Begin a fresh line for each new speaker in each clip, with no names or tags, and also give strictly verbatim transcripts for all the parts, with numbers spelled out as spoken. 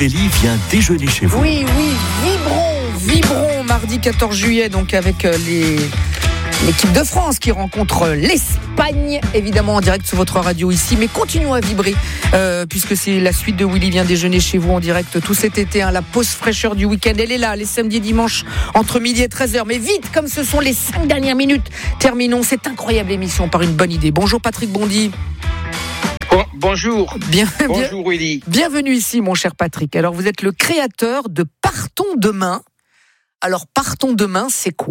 Ellie vient déjeuner chez vous.
Oui, oui, vibrons, vibrons, mardi quatorze juillet, donc avec les... l'équipe de France qui rencontre l'Espagne, évidemment en direct sur votre radio ici. Mais continuons à vibrer, euh, puisque c'est la suite de Willy vient déjeuner chez vous en direct tout cet été. Hein, la pause fraîcheur du week-end, elle est là, les samedis et dimanches, entre midi et treize heures. Mais vite, comme ce sont les cinq dernières minutes, terminons cette incroyable émission par une bonne idée. Bonjour Patrick Bondy.
Bon, bonjour.
Bien,
bonjour
bien,
Willy.
Bienvenue ici mon cher Patrick. Alors vous êtes le créateur de Partons demain. Alors Partons demain, c'est quoi ?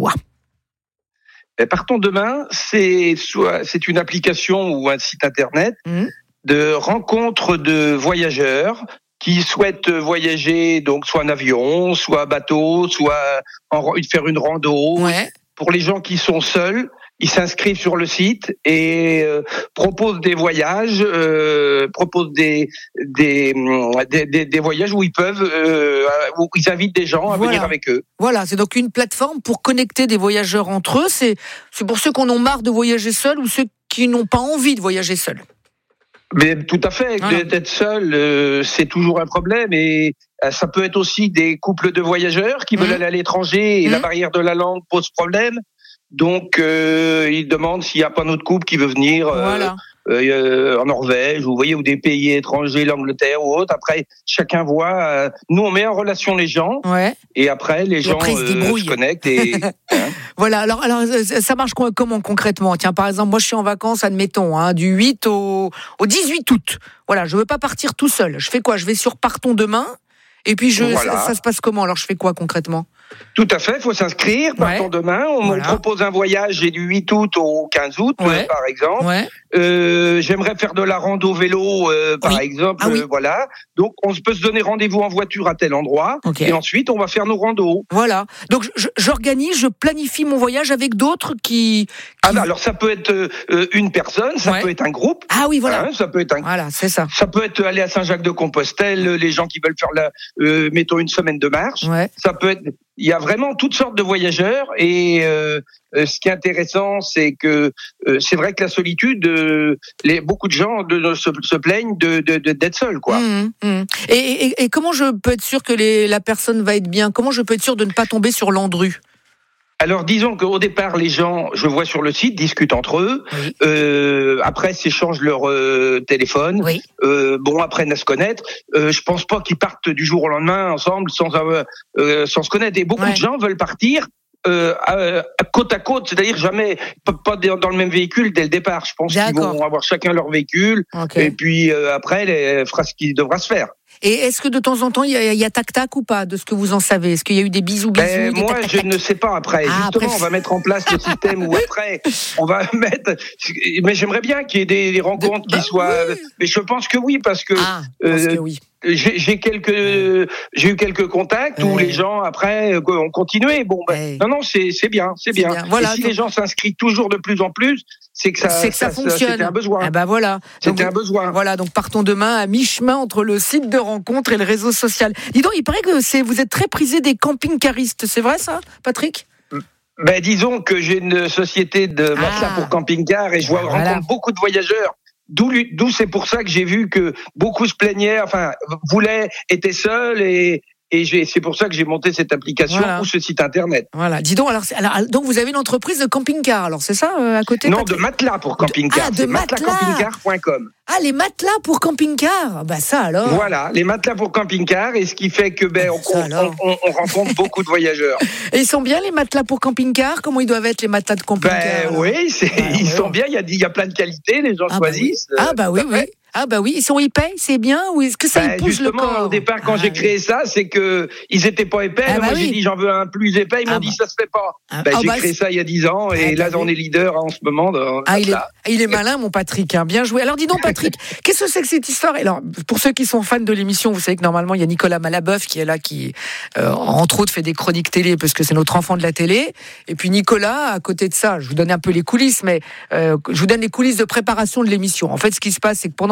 Partons demain, c'est soit c'est une application ou un site internet mmh. de rencontre de voyageurs qui souhaitent voyager, donc soit en avion, soit en bateau, soit en, faire une rando.
Ouais.
Pour les gens qui sont seuls, ils s'inscrivent sur le site et euh, proposent des voyages, euh, proposent des des, des des des voyages où ils peuvent, euh, où ils invitent des gens à
voilà.
venir avec eux.
Voilà, c'est donc une plateforme pour connecter des voyageurs entre eux. C'est c'est pour ceux qui en ont marre de voyager seuls ou ceux qui n'ont pas envie de voyager seuls.
Mais tout à fait,
voilà.
D'être seul, euh, c'est toujours un problème et euh, ça peut être aussi des couples de voyageurs qui mmh. veulent aller à l'étranger et mmh. la barrière de la langue pose problème. Donc, euh, ils demandent s'il n'y a pas un autre couple qui veut venir euh,
voilà.
euh, en Norvège, ou vous voyez, ou des pays étrangers, l'Angleterre ou autre. Après, chacun voit. Euh, nous, on met en relation les gens,
ouais.
et après, les
et
gens
après,
euh, se connectent. Et, hein.
Voilà. Alors, alors, ça marche comment concrètement ? Tiens, par exemple, moi, je suis en vacances, admettons, hein, du huit au, au dix-huit août. Voilà, je veux pas partir tout seul. Je fais quoi ? Je vais sur Partons demain. Et puis, je, voilà. ça, ça se passe comment ? Alors, je fais quoi concrètement ?
Tout à fait, il faut s'inscrire. Partons ouais. demain. On voilà. propose un voyage j'ai du huit août au quinze août,
ouais.
euh, par exemple.
Ouais.
Euh, j'aimerais faire de la rando vélo, euh, par
oui.
exemple.
Ah, oui.
euh, voilà. Donc, on peut se donner rendez-vous en voiture à tel endroit. Okay. Et ensuite, on va faire nos randos.
Voilà. Donc, je, j'organise, je planifie mon voyage avec d'autres qui... qui...
Ah, alors, ça peut être euh, une personne, ça ouais. peut être un groupe.
Ah oui, voilà.
Hein, ça peut être un...
Voilà, c'est ça.
Ça peut être aller à Saint-Jacques-de-Compostelle, les gens qui veulent faire, la, euh, mettons, une semaine de marche.
Ouais.
Ça peut être... Il y a vraiment toutes sortes de voyageurs et euh, ce qui est intéressant, c'est que euh, c'est vrai que la solitude, euh, les, beaucoup de gens de, de, se, se plaignent de, de, de, d'être seuls, quoi.
Mmh, mmh. Et, et, et comment je peux être sûr que les, la personne va être bien ? Comment je peux être sûr de ne pas tomber sur l'andru ?
Alors, disons qu'au départ, les gens, je vois sur le site, discutent entre eux. Oui. Euh, après, s'échangent leur euh, téléphone.
Oui.
Euh, bon, apprennent à se connaître. Euh, je pense pas qu'ils partent du jour au lendemain ensemble sans euh, euh, sans se connaître. Et beaucoup ouais. de gens veulent partir euh, à, à côte à côte, c'est-à-dire jamais pas dans le même véhicule dès le départ. Je pense D'accord. qu'ils vont avoir chacun leur véhicule. Okay. Et puis euh, après, les fera ce qu'il devra se faire.
Et est-ce que de temps en temps, il y a, y a tac-tac ou pas, de ce que vous en savez ? Est-ce qu'il y a eu des bisous, bisous
ben,
des
Moi,
tac, tac,
je
tac.
ne sais pas après. Ah, Justement, après... on va mettre en place le système où après, on va mettre... Mais j'aimerais bien qu'il y ait des, des rencontres de... qui bah, soient... Oui. Mais je pense que oui, parce que...
Ah, je pense
euh,
que oui.
J'ai, j'ai quelques, j'ai eu quelques contacts ouais. où les gens après ont continué. Bon, ben, ouais. non, non, c'est, c'est bien, c'est, c'est bien. bien. Voilà, et si donc... les gens s'inscrivent toujours de plus en plus, c'est que ça,
c'est que ça, ça fonctionne.
Ça, c'était un besoin.
Ah bah voilà.
C'était
donc,
un besoin.
Voilà, donc partons demain à mi-chemin entre le site de rencontre et le réseau social. Dis donc, il paraît que c'est, vous êtes très prisé des camping-caristes. C'est vrai ça, Patrick ?
Ben, disons que j'ai une société de matelas ah. pour camping-car et je vois, voilà. rencontre beaucoup de voyageurs. D'où, d'où c'est pour ça que j'ai vu que beaucoup se plaignaient, enfin, voulaient, étaient seuls et, et j'ai, c'est pour ça que j'ai monté cette application voilà. ou ce site internet.
Voilà. Dis donc, alors, alors, donc vous avez une entreprise de camping-car, alors c'est ça, euh, à côté
Non, Patrick ? de matelas pour camping-car.
De... Ah, de
c'est
matelas.
matelas camping-car point com.
Ah, les matelas pour camping-car. Bah ça alors.
Voilà, les matelas pour camping-car et ce qui fait que ben on, on, on, on rencontre beaucoup de voyageurs.
Et ils sont bien les matelas pour camping-car ? Comment ils doivent être les matelas de camping-car ?
Ben oui, c'est, ah, ils ouais. sont bien. Il y a, il y a plein de qualités. Les gens
ah,
choisissent.
Bah oui. Ah bah oui, oui. Ah bah oui, ils sont épais, c'est bien, ou est-ce que ça
bah,
y pousse le corps ?
Justement, au départ, quand ah, j'ai créé oui. ça, c'est que ils étaient pas épais. Ah, bah moi, oui. j'ai dit j'en veux un plus épais. Ils m'ont ah, dit bah. ça se fait pas. Ah, bah, j'ai bah, créé c'est... ça il y a dix ans et ah, là, on est leader en ce moment. Dans,
ah, il est, il est malin, mon Patrick. Hein, bien joué. Alors, dis donc, Patrick, qu'est-ce que c'est que cette histoire ? Alors, pour ceux qui sont fans de l'émission, vous savez que normalement, il y a Nicolas Malaboeuf qui est là, qui euh, entre autres fait des chroniques télé parce que c'est notre enfant de la télé. Et puis Nicolas, à côté de ça, je vous donne un peu les coulisses, mais euh, je vous donne les coulisses de préparation de l'émission. En fait, ce qui se passe, c'est que pendant la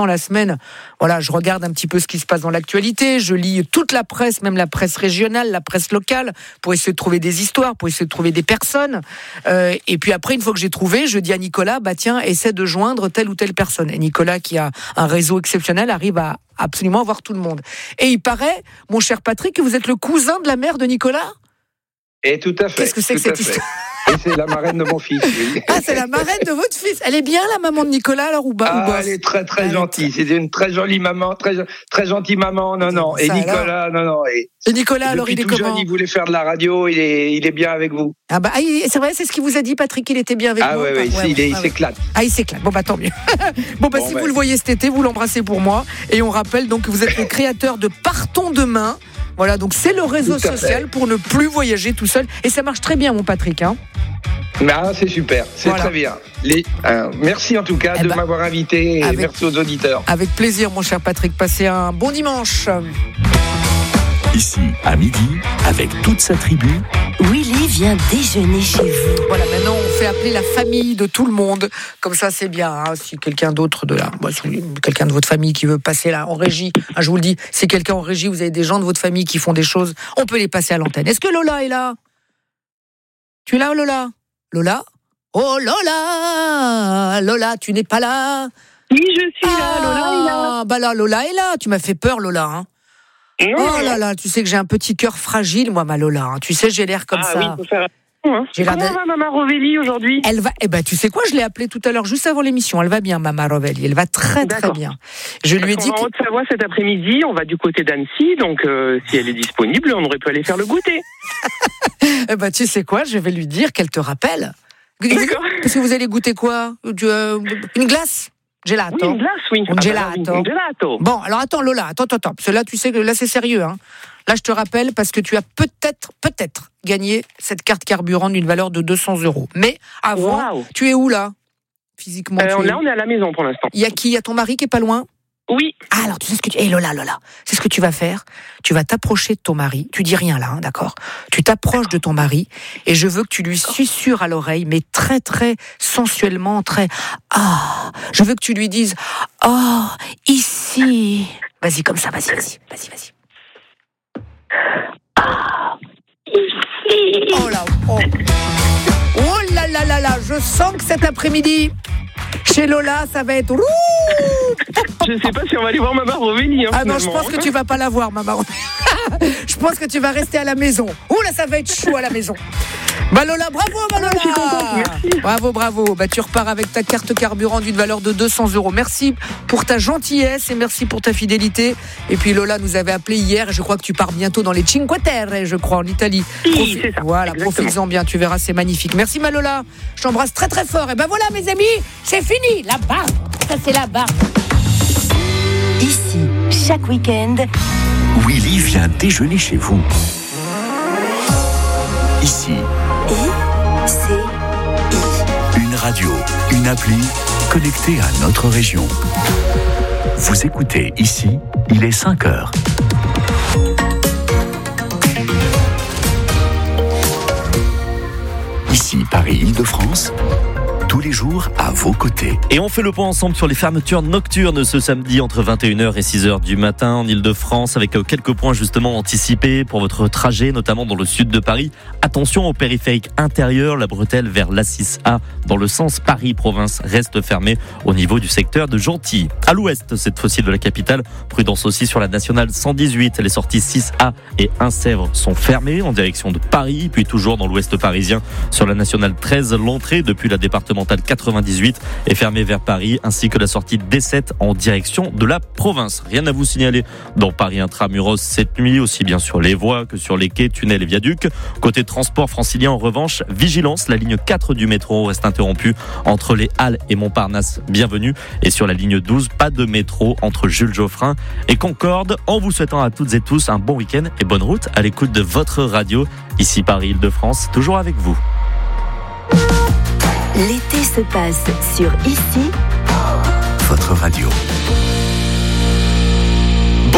la semaine, voilà, je regarde un petit peu ce qui se passe dans l'actualité, je lis toute la presse, même la presse régionale, la presse locale, pour essayer de trouver des histoires, pour essayer de trouver des personnes. Euh, et puis après, une fois que j'ai trouvé, je dis à Nicolas, bah tiens, essaie de joindre telle ou telle personne. Et Nicolas, qui a un réseau exceptionnel, arrive à absolument voir tout le monde. Et il paraît, mon cher Patrick, que vous êtes le cousin de la mère de Nicolas ?
Et tout à fait.
Qu'est-ce que c'est que cette histoire ?
Et c'est la marraine de mon fils. Oui.
Ah, c'est la marraine de votre fils. Elle est bien, la maman de Nicolas, alors, ou pas ?
Ah, elle est très, très elle gentille. C'est une très jolie maman, très, très gentille maman. Non, non. Et Nicolas, alors. non, non. Et,
et Nicolas, alors, il est
tout
comment ?
Jeune, il voulait faire de la radio, il est, il est bien avec vous.
Ah, bah, c'est vrai, c'est ce qu'il vous a dit, Patrick, il était bien avec
ah,
vous.
Ouais, ouais,
ah, ouais,
il,
ouais,
il
ouais.
s'éclate.
Ah, il s'éclate. Bon, bah, tant mieux. bon, bah, bon, si ouais. vous le voyez cet été, vous l'embrassez pour moi. Et on rappelle donc que vous êtes le créateur de Partons Demain. Voilà, donc c'est le réseau social pour ne plus voyager tout seul. Et ça marche très bien, mon Patrick, hein.
Ah, c'est super, c'est voilà. très bien. Les, euh, merci en tout cas eh de ben, m'avoir invité et avec, merci aux auditeurs.
Avec plaisir, mon cher Patrick. Passez un bon dimanche.
Ici, à midi, avec toute sa tribu,
Willy vient déjeuner chez vous.
Voilà, maintenant on fait appeler la famille de tout le monde. Comme ça, c'est bien. Hein, si quelqu'un d'autre de là, bah, si quelqu'un de votre famille qui veut passer là en régie, hein, je vous le dis, si quelqu'un en régie, vous avez des gens de votre famille qui font des choses, on peut les passer à l'antenne. Est-ce que Lola est là ? Tu es là, Lola ? Lola ? Oh Lola ! Lola, tu n'es pas là ?
Oui, je suis
ah,
là, Lola est là.
Bah là, Lola est là. Tu m'as fait peur, Lola. Hein.
Non,
oh là là, tu sais que j'ai un petit cœur fragile, moi, ma Lola. Hein. Tu sais, j'ai l'air comme
ah,
ça.
Oui, faut faire... Hein. J'ai Comment l'air de... va Maman Rovelli aujourd'hui ?
Elle va. Eh ben, tu sais quoi ? Je l'ai appelée tout à l'heure, juste avant l'émission. Elle va bien, Maman Rovelli. Elle va très D'accord. très bien. Je
Parce
lui ai dit.
On va en Haute-Savoie cet après-midi. On va du côté d'Annecy, donc euh, si elle est disponible, on aurait pu aller faire le goûter.
Eh ben, tu sais quoi ? Je vais lui dire qu'elle te rappelle.
D'accord.
Parce que vous allez goûter quoi ? Une glace ? Gelato.
Oui, une glace, oui.
Un
ah
gelato.
Ben, oui, gelato.
Bon, alors attends, Lola, attends, attends, attends. Parce que là, tu sais que là, c'est sérieux. Hein. Là, je te rappelle parce que tu as peut-être, peut-être gagné cette carte carburant d'une valeur de deux cents euros. Mais avant, wow. tu es où là ? Physiquement,
euh,
tu
Là,
es...
on est à la maison pour l'instant.
Il y a qui ? Il y a ton mari qui est pas loin ?
Oui.
Ah, alors, tu sais ce que tu... Hé, hey, Lola, Lola, c'est ce que tu vas faire. Tu vas t'approcher de ton mari. Tu dis rien là, hein, d'accord ? Tu t'approches de ton mari et je veux que tu lui susurres à l'oreille, mais très, très sensuellement, très... Ah, je veux que tu lui dises... Oh, ici... Vas-y, comme ça, vas-y, vas-y, vas-y, vas-y.
Ah, ici...
Oh là, oh. Oh là là là là, je sens que cet après-midi... Chez Lola, ça va être...
Je ne sais pas si on va aller voir Maman Rovelli. Hein,
ah non, je pense que tu vas pas la voir, Maman Rovelli. Je pense que tu vas rester à la maison. Ouh là, ça va être chaud à la maison. Bah Lola, bravo, bah Lola.
Je suis contente, merci.
Bravo, bravo. Bah tu repars avec ta carte carburant d'une valeur de deux cents euros. Merci pour ta gentillesse et merci pour ta fidélité. Et puis Lola nous avait appelé hier. Et je crois que tu pars bientôt dans les Cinque Terre, je crois, en Italie.
Oui,
Profi-
c'est ça.
Voilà, profites-en bien. Tu verras, c'est magnifique. Merci, ma Lola. Je t'embrasse très très fort. Et ben voilà, mes amis, c'est fini. La barre, ça c'est la barre.
Ici, chaque week-end,
Willy vient déjeuner chez vous. Ici.
I, C, I.
Une radio, une appli connectée à notre région. Vous écoutez ici, il est cinq heures. Ici, Paris-Île-de-France. Tous les jours à vos côtés.
Et on fait le point ensemble sur les fermetures nocturnes ce samedi entre vingt et une heures et six heures du matin en Île-de-France avec quelques points justement anticipés pour votre trajet, notamment dans le sud de Paris. Attention au périphérique intérieur, la bretelle vers l'A six A dans le sens Paris-Province reste fermée au niveau du secteur de Gentilly. À l'ouest, cette fois-ci de la capitale, prudence aussi sur la nationale cent dix-huit. Les sorties six A et un Sèvres sont fermées en direction de Paris, puis toujours dans l'ouest parisien sur la nationale treize, l'entrée depuis la départementale quatre-vingt-dix-huit est fermée vers Paris, ainsi que la sortie D sept en direction de la province. Rien à vous signaler dans Paris intramuros cette nuit, aussi bien sur les voies que sur les quais, tunnels et viaducs. Côté transport francilien, en revanche, vigilance, la ligne quatre du métro reste interrompue entre les Halles et Montparnasse, bienvenue. Et sur la ligne douze, pas de métro entre Jules Geoffrin et Concorde. En vous souhaitant à toutes et tous un bon week-end et bonne route à l'écoute de votre radio. Ici Paris-Île-de-France, toujours avec vous.
L'été se passe sur Ici,
votre radio.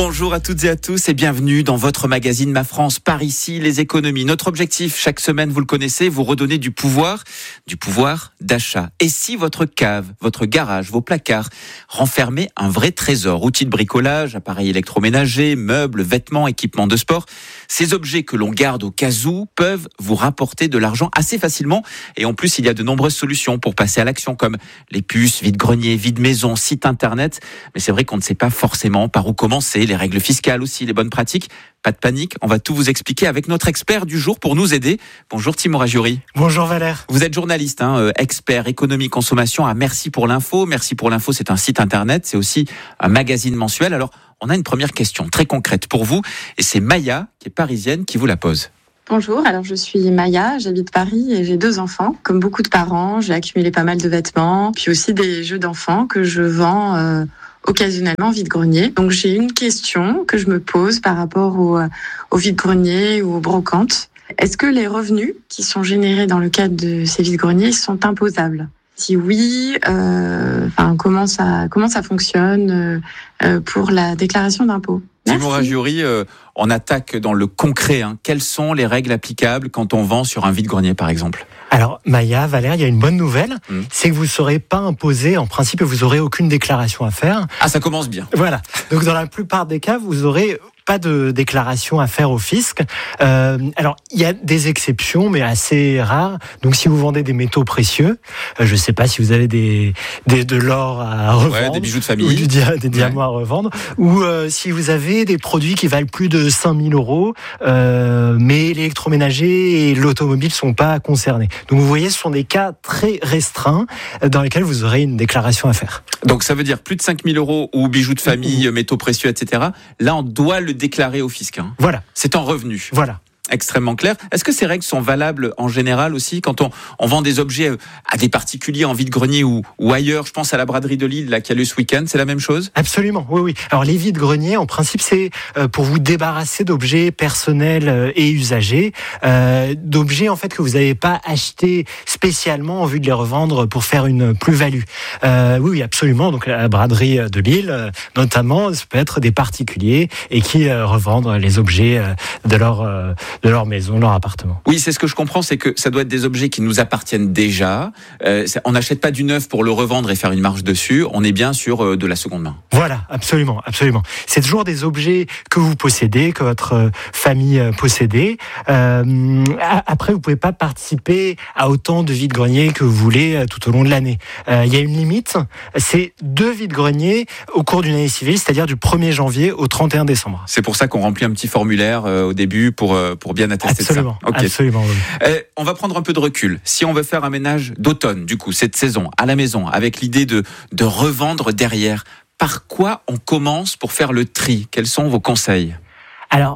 Bonjour à toutes et à tous et bienvenue dans votre magazine Ma France par ici, les économies. Notre objectif, chaque semaine, vous le connaissez, vous redonner du pouvoir, du pouvoir d'achat. Et si votre cave, votre garage, vos placards renfermaient un vrai trésor, outils de bricolage, appareils électroménagers, meubles, vêtements, équipements de sport, ces objets que l'on garde au cas où peuvent vous rapporter de l'argent assez facilement. Et en plus, il y a de nombreuses solutions pour passer à l'action, comme les puces, vide-grenier, vide-maison, site internet. Mais c'est vrai qu'on ne sait pas forcément par où commencer, les règles fiscales aussi, les bonnes pratiques. Pas de panique, on va tout vous expliquer avec notre expert du jour pour nous aider. Bonjour Timo Ragiori.
Bonjour Valère.
Vous êtes journaliste, hein, euh, expert économie consommation à Merci pour l'info. Merci pour l'info, c'est un site internet, c'est aussi un magazine mensuel. Alors, on a une première question très concrète pour vous et c'est Maya, qui est parisienne, qui vous la pose.
Bonjour, alors je suis Maya, j'habite Paris et j'ai deux enfants. Comme beaucoup de parents, j'ai accumulé pas mal de vêtements, puis aussi des jeux d'enfants que je vends euh, occasionnellement vide-grenier. Donc j'ai une question que je me pose par rapport au, au vide-grenier ou aux brocantes. Est-ce que les revenus qui sont générés dans le cadre de ces vide-greniers sont imposables ? Si oui, euh, enfin, comment ça, comment ça fonctionne euh, pour la déclaration d'impôt ?
Timo Ragiori, euh, on attaque dans le concret. Hein. Quelles sont les règles applicables quand on vend sur un vide-grenier, par exemple ?
Alors, Maya, Valère, il y a une bonne nouvelle, mmh. c'est que vous ne serez pas imposé, en principe, vous n'aurez aucune déclaration à faire.
Ah, ça commence bien.
Voilà. Donc, dans la plupart des cas, vous aurez pas de déclaration à faire au fisc. Euh, alors, il y a des exceptions, mais assez rares. Donc, si vous vendez des métaux précieux, euh, je ne sais pas si vous avez des, des de l'or à revendre,
ouais, des bijoux de famille,
ou du dia- des diamants ouais. à revendre, ou euh, si vous avez des produits qui valent plus de cinq mille euros, euh, mais l'électroménager et l'automobile sont pas concernés. Donc, vous voyez, ce sont des cas très restreints dans lesquels vous aurez une déclaration à faire.
Donc, ça veut dire plus de cinq mille euros ou bijoux de famille, mmh. métaux précieux, et cetera. Là, on doit le déclarer au fisc. Hein.
Voilà.
C'est en revenu.
Voilà.
Extrêmement clair. Est-ce que ces règles sont valables en général aussi quand on, on vend des objets à des particuliers en vide-grenier ou, ou ailleurs ? Je pense à la braderie de Lille là, qui a lieu ce week-end, c'est la même chose ?
Absolument, oui, oui. Alors les vide-greniers, en principe, c'est pour vous débarrasser d'objets personnels et usagers, euh, d'objets en fait que vous n'avez pas achetés spécialement en vue de les revendre pour faire une plus-value. Euh, oui, oui, absolument. Donc la braderie de Lille, notamment, ça peut être des particuliers et qui euh, revendent les objets de leur euh, de leur maison, leur appartement.
Oui, c'est ce que je comprends, c'est que ça doit être des objets qui nous appartiennent déjà. Euh, on n'achète pas du neuf pour le revendre et faire une marge dessus. On est bien sur euh, de la seconde main.
Voilà, absolument, absolument. C'est toujours des objets que vous possédez, que votre famille possédait. Euh, après, vous pouvez pas participer à autant de vide-greniers que vous voulez tout au long de l'année. Euh, il y a une limite, c'est deux vide-greniers au cours d'une année civile, c'est-à-dire du premier janvier au trente et un décembre.
C'est pour ça qu'on remplit un petit formulaire euh, au début pour euh, pour bien attester
absolument,
de ça. Okay.
Absolument, oui.
Euh, on va prendre un peu de recul. Si on veut faire un ménage d'automne, du coup, cette saison, à la maison, avec l'idée de, de revendre derrière, par quoi on commence pour faire le tri ? Quels sont vos conseils ?
Alors,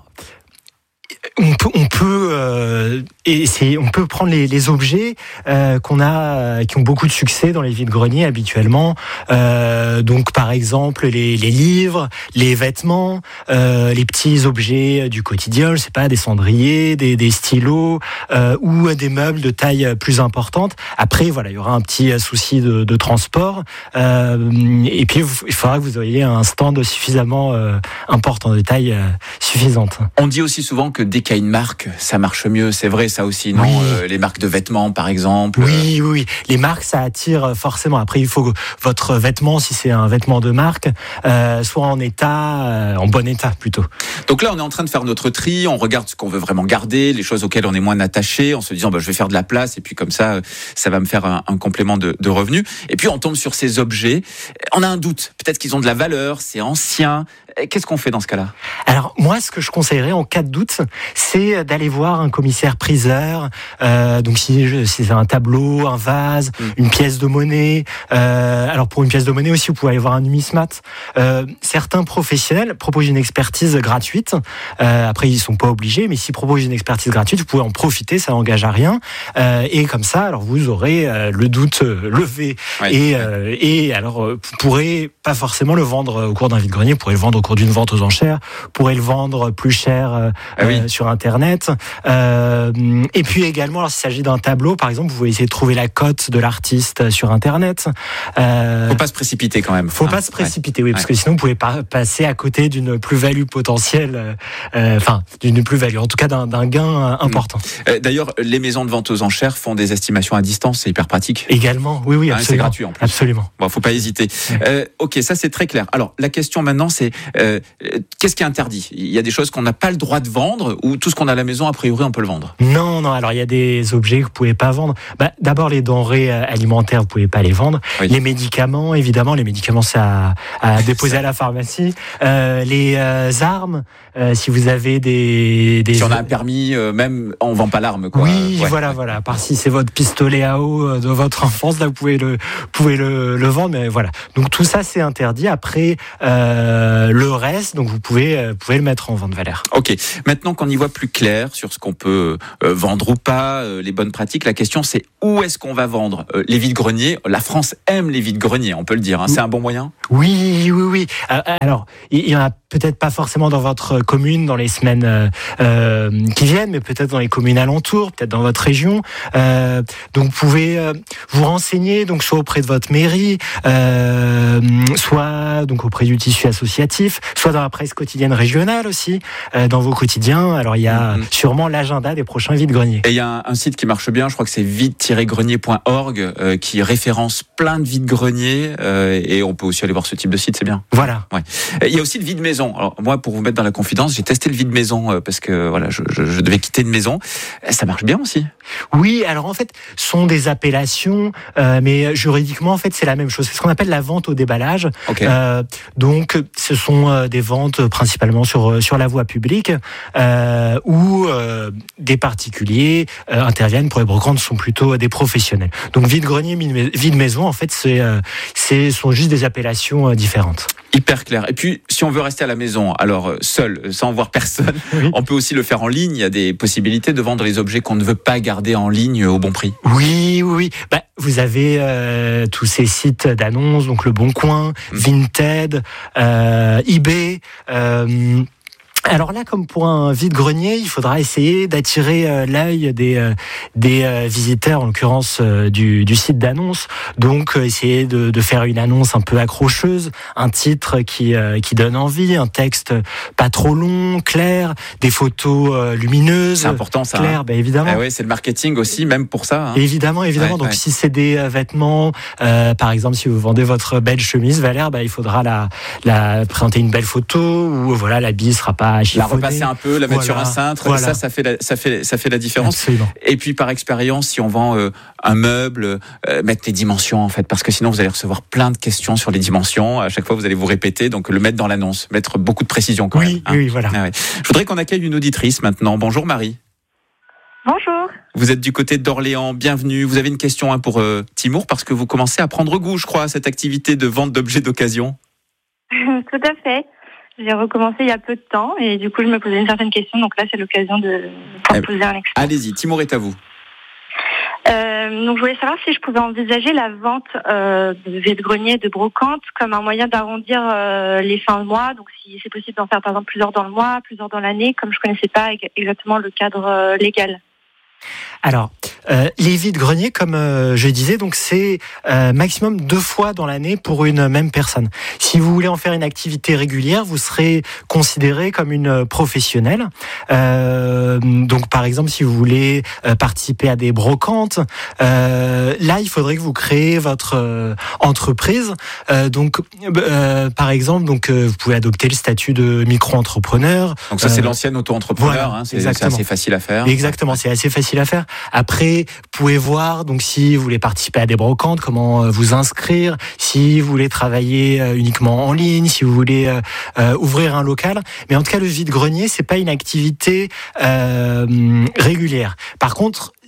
on peut, on peut euh, essayer, on peut prendre les, les objets euh, qu'on a, qui ont beaucoup de succès dans les vides-greniers habituellement. Euh, donc, par exemple, les, les livres, les vêtements, euh, les petits objets du quotidien, je sais pas, des cendriers, des, des stylos euh, ou des meubles de taille plus importante. Après, voilà, il y aura un petit souci de, de transport. Euh, et puis, il faudra que vous ayez un stand suffisamment euh, important, de taille euh, suffisante.
On dit aussi souvent que dès qu'il y a une marque, ça marche mieux. C'est vrai, ça aussi, non ?
Oui.
euh, Les marques de vêtements, par exemple.
Oui, oui, oui. Les marques, ça attire forcément. Après, il faut que votre vêtement, si c'est un vêtement de marque, euh, soit en état, euh, en bon état plutôt.
Donc là, on est en train de faire notre tri. On regarde ce qu'on veut vraiment garder, les choses auxquelles on est moins attaché, en se disant, bah, je vais faire de la place, et puis comme ça, ça va me faire un, un complément de, de revenus. Et puis, on tombe sur ces objets. On a un doute. Peut-être qu'ils ont de la valeur, c'est ancien. Qu'est-ce qu'on fait dans ce cas-là ?
Alors, moi, ce que je conseillerais en cas de doute, c'est d'aller voir un commissaire priseur. Euh, donc, si, si c'est un tableau, un vase, mmh. une pièce de monnaie. Euh, alors, pour une pièce de monnaie aussi, vous pouvez aller voir un numismate. Euh, certains professionnels proposent une expertise gratuite. Euh, après, ils sont pas obligés, mais s'ils proposent une expertise gratuite, vous pouvez en profiter, ça n'engage à rien. Euh, et comme ça, alors vous aurez euh, le doute levé. Oui. Et, euh, et alors, vous pourrez pas forcément le vendre au cours d'un vide-grenier, vous pourrez le vendre au cours d'une vente aux enchères, vous pourrez le vendre plus cher euh, ah oui. euh, sur sur Internet. Euh, et puis également, alors, s'il s'agit d'un tableau, par exemple, vous pouvez essayer de trouver la cote de l'artiste sur Internet.
Euh, faut pas se précipiter quand même.
Faut hein, pas se précipiter, ouais. oui, parce que sinon vous pouvez pas passer à côté d'une plus-value potentielle, euh, enfin d'une plus-value, en tout cas d'un, d'un gain important.
Euh, d'ailleurs, les maisons de vente aux enchères font des estimations à distance, c'est hyper pratique.
Également, oui, oui, absolument.
Hein, c'est gratuit en plus.
Absolument.
Bon, faut pas hésiter. Euh, ok, ça c'est très clair. Alors la question maintenant, c'est euh, qu'est-ce qui est interdit ? Il y a des choses qu'on n'a pas le droit de vendre, ou tout ce qu'on a à la maison, a priori, on peut le vendre ?
Non, non. Alors il y a des objets que vous pouvez pas vendre. Bah, d'abord les denrées alimentaires, vous pouvez pas les vendre. Oui. Les médicaments, évidemment, les médicaments c'est à, à déposer à la pharmacie. Euh, les euh, armes, euh, si vous avez des, des
si on a un permis, euh, même on vend pas l'arme, quoi.
Oui,
ouais.
voilà, voilà. À part si c'est votre pistolet à eau de votre enfance, là vous pouvez le, pouvez le, le vendre, mais voilà. Donc tout ça c'est interdit. Après euh, le reste, donc vous pouvez, euh, pouvez le mettre en vente, Valère.
Ok. Maintenant qu'on y voit plus clair sur ce qu'on peut euh, vendre ou pas, euh, les bonnes pratiques, la question c'est où est-ce qu'on va vendre euh, les vides-greniers. La France aime les vides-greniers, on peut le dire. Hein. C'est un bon moyen ?
Oui, oui, oui. Alors, il y en a peut-être pas forcément dans votre commune dans les semaines euh, euh, qui viennent, mais peut-être dans les communes alentours, peut-être dans votre région. Euh, donc, vous pouvez euh, vous renseigner, donc soit auprès de votre mairie, euh, soit donc auprès du tissu associatif, soit dans la presse quotidienne régionale aussi, euh, dans vos quotidiens. Alors, il y a mmh. sûrement l'agenda des prochains vides-greniers.
Et il y a un, un site qui marche bien, je crois que c'est vide tiret grenier point org, euh, qui référence plein de vides-greniers, euh, et on peut aussi aller voir ce type de site, c'est bien.
Voilà.
Ouais. Il y a aussi le vide-maison. Alors moi, pour vous mettre dans la confidence, j'ai testé le vide-maison euh, parce que voilà, je, je, je devais quitter une maison. Ça marche bien aussi.
Oui, alors en fait, ce sont des appellations, euh, mais juridiquement, en fait, c'est la même chose. C'est ce qu'on appelle la vente au déballage.
Okay.
Euh, donc, ce sont euh, des ventes principalement sur sur la voie publique, euh, où euh, des particuliers euh, interviennent. Pour les brocantes, ce sont plutôt des professionnels. Donc, vide-grenier, vide-maison, en fait, c'est euh, c'est sont juste des appellations euh, différentes.
Hyper clair. Et puis, si on veut rester à la maison, alors seul, sans voir personne, oui. on peut aussi le faire en ligne. Il y a des possibilités de vendre les objets qu'on ne veut pas garder en ligne au bon prix.
Oui, oui, oui. Bah, vous avez euh, tous ces sites d'annonces, donc Le Bon Coin, mmh. Vinted, euh, eBay. Euh, Alors là, comme pour un vide-grenier, il faudra essayer d'attirer euh, l'œil des euh, des euh, visiteurs, en l'occurrence euh, du, du site d'annonce. Donc, euh, essayer de, de faire une annonce un peu accrocheuse, un titre qui euh, qui donne envie, un texte pas trop long, clair, des photos euh, lumineuses.
C'est important ça.
Clair,
hein.
ben évidemment.
Ah ouais, c'est le marketing aussi, même pour ça. Hein.
Évidemment, évidemment.
Ouais,
Donc,
ouais.
si c'est des euh, vêtements, euh, par exemple, si vous vendez votre belle chemise, Valère, ben il faudra la la présenter une belle photo ou voilà, l'habit sera pas
la repasser un peu, la mettre voilà, sur un cintre, voilà. ça, ça fait, la, ça fait, ça fait la différence.
Absolument.
Et puis par expérience, si on vend euh, un meuble, euh, mettre les dimensions en fait, parce que sinon vous allez recevoir plein de questions sur les dimensions. À chaque fois, vous allez vous répéter, donc le mettre dans l'annonce, mettre beaucoup de précision quand
oui,
même. Hein.
Oui, voilà.
Ah ouais. Je voudrais qu'on accueille une auditrice maintenant. Bonjour Marie.
Bonjour.
Vous êtes du côté d'Orléans, bienvenue. Vous avez une question hein, pour euh, Timour, parce que vous commencez à prendre goût, je crois, à cette activité de vente d'objets d'occasion.
Tout à fait. J'ai recommencé il y a peu de temps et du coup je me posais une certaine question, donc là c'est l'occasion de pouvoir poser un expert.
Allez-y, Timour est à vous.
Euh, donc je voulais savoir si je pouvais envisager la vente euh, de vide-grenier, de brocante comme un moyen d'arrondir euh, les fins de mois. Donc si c'est possible d'en faire par exemple plusieurs dans le mois, plusieurs dans l'année, comme je connaissais pas exactement le cadre euh, légal.
Alors, euh, les vides-greniers, comme euh, je disais, donc c'est euh, maximum deux fois dans l'année pour une même personne. Si vous voulez en faire une activité régulière, vous serez considéré comme une professionnelle. Euh, donc, par exemple, si vous voulez euh, participer à des brocantes, euh, là, il faudrait que vous créez votre euh, entreprise. Euh, donc, euh, par exemple, donc euh, vous pouvez adopter le statut de micro-entrepreneur.
Donc ça, c'est euh, l'ancien auto-entrepreneur. Voilà, hein, c'est, c'est assez facile à faire.
Exactement, c'est assez facile à faire. Après, vous pouvez voir, donc si vous voulez participer à des brocantes, comment vous inscrire, si vous voulez travailler uniquement en ligne, si vous voulez euh, ouvrir un local. Mais en tout cas, le vide-grenier, c'est pas une activité euh, régulière. Par contre,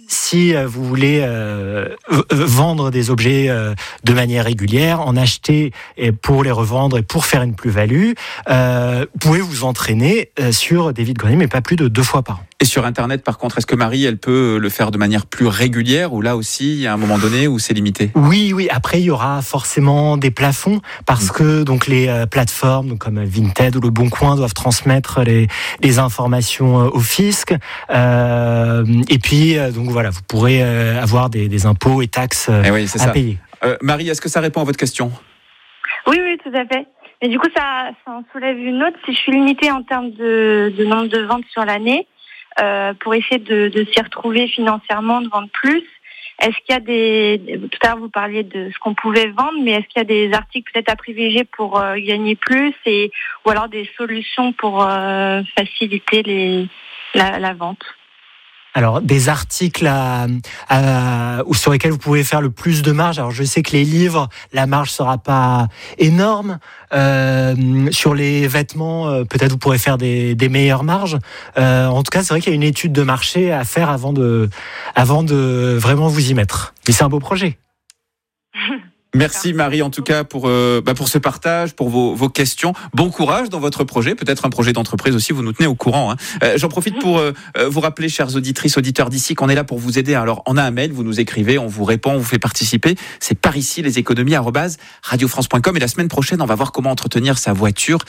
si vous voulez euh, vendre des objets euh, de manière régulière, en acheter et pour les revendre et pour faire une plus-value, euh, vous pouvez vous entraîner sur des vides-greniers, mais pas plus de deux fois par an.
Et sur Internet, par contre, est-ce que Marie, elle peut le faire de manière plus régulière ou là aussi, il y a un moment donné où c'est limité ?
Oui, oui. Après, il y aura forcément des plafonds parce que donc les euh, plateformes donc, comme Vinted ou Le Bon Coin doivent transmettre les, les informations euh, au fisc. Euh, et puis, euh, donc voilà, vous pourrez euh, avoir des, des impôts et taxes euh,
eh oui, c'est
à
ça.
payer.
Euh, Marie, est-ce que ça répond à votre question ?
Oui, oui, tout à fait. Et du coup, ça, ça en soulève une autre. Si je suis limitée en termes de, de nombre de ventes sur l'année, Euh, pour essayer de, de s'y retrouver financièrement, de vendre plus. Est-ce qu'il y a des... Tout à l'heure, vous parliez de ce qu'on pouvait vendre, mais est-ce qu'il y a des articles peut-être à privilégier pour euh, gagner plus et, ou alors des solutions pour euh, faciliter les, la, la vente ?
Alors, des articles à, à, sur lesquels vous pouvez faire le plus de marge. Alors, je sais que les livres, la marge sera pas énorme. Euh, sur les vêtements, euh, peut-être vous pourrez faire des, des meilleures marges. Euh, en tout cas, c'est vrai qu'il y a une étude de marché à faire avant de, avant de vraiment vous y mettre. Mais c'est un beau projet.
Merci Marie en tout cas pour euh, bah pour ce partage, pour vos, vos questions. Bon courage dans votre projet, peut-être un projet d'entreprise aussi, vous nous tenez au courant. Hein. Euh, j'en profite pour euh, vous rappeler, chers auditrices, auditeurs d'ici, qu'on est là pour vous aider. Alors on a un mail, vous nous écrivez, on vous répond, on vous fait participer. C'est par ici les économies arobase radio france point com et la semaine prochaine on va voir comment entretenir sa voiture